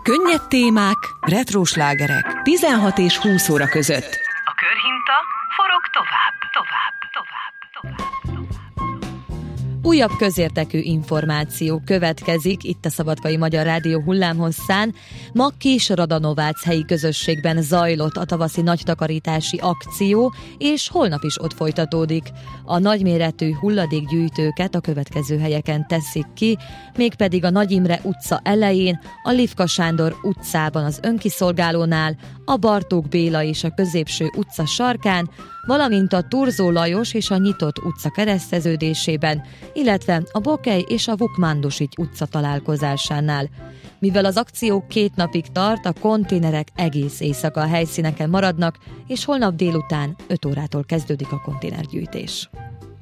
Könnyed témák, retró slágerek 16 és 20 óra között. A körhinta forog tovább. Újabb közértekű információ következik itt a Szabadkai Magyar Rádió hullámhosszán. Ma Kis-Radanovác helyi közösségben zajlott a tavaszi nagytakarítási akció, és holnap is ott folytatódik. A nagyméretű hulladékgyűjtőket a következő helyeken teszik ki, mégpedig a Nagy Imre utca elején, a Lifka Sándor utcában az önkiszolgálónál, a Bartók Béla és a Középső utca sarkán, valamint a Turzó Lajos és a Nyitott utca kereszteződésében, illetve a Bokej és a Vukmándusigy utca találkozásánál. Mivel az akció 2 napig tart, a konténerek egész éjszaka a helyszíneken maradnak, és holnap délután 5 órától kezdődik a konténergyűjtés.